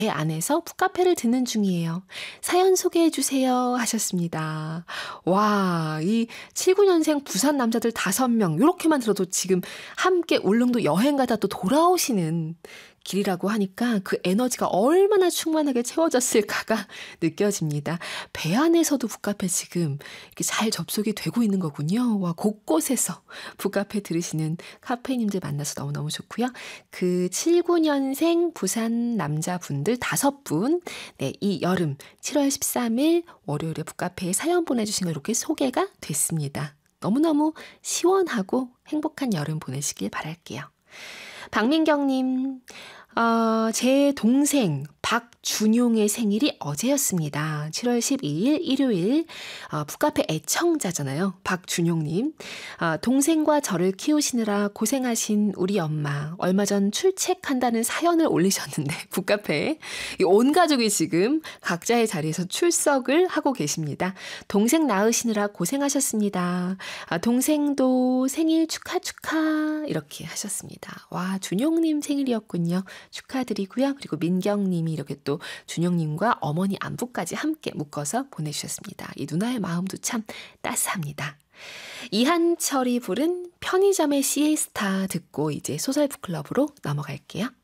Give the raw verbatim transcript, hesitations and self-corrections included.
배 안에서 북카페를 듣는 중이에요. 사연 소개해 주세요 하셨습니다. 와, 이 칠십구 년생 부산 남자들 다섯 명 요렇게만 들어도 지금 함께 울릉도 여행 가다 또 돌아오시는 길이라고 하니까 그 에너지가 얼마나 충만하게 채워졌을까가 느껴집니다. 배 안에서도 북카페 지금 이렇게 잘 접속이 되고 있는 거군요. 와, 곳곳에서 북카페 들으시는 카페인님들 만나서 너무너무 좋고요. 그 칠십구 년생 부산 남자분들 다섯 분, 네, 이 여름 칠월 십삼일 월요일에 북카페에 사연 보내주신 거 이렇게 소개가 됐습니다. 너무너무 시원하고 행복한 여름 보내시길 바랄게요. 박민경님, 어, 제 동생 박준용의 생일이 어제였습니다. 칠월 십이일 일요일, 어, 북카페 애청자잖아요. 박준용님. 어, 동생과 저를 키우시느라 고생하신 우리 엄마. 얼마 전 출첵한다는 사연을 올리셨는데 북카페에 온 가족이 지금 각자의 자리에서 출석을 하고 계십니다. 동생 낳으시느라 고생하셨습니다. 아, 동생도 생일 축하 축하 이렇게 하셨습니다. 와, 준용님 생일이었군요. 축하드리고요. 그리고 민경님이 이렇게 또 준영님과 어머니 안부까지 함께 묶어서 보내주셨습니다. 이 누나의 마음도 참 따스합니다. 이한철이 부른 편의점의 시에스타 듣고 이제 소설북클럽으로 넘어갈게요.